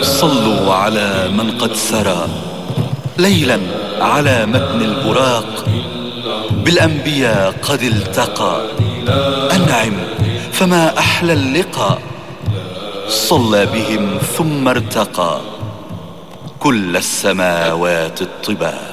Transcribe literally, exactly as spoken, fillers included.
صلوا على من قد سرى ليلا على متن البراق، بالأنبياء قد التقى. أنعم فما أحلى اللقاء، صلى بهم ثم ارتقى كل السماوات الطباق.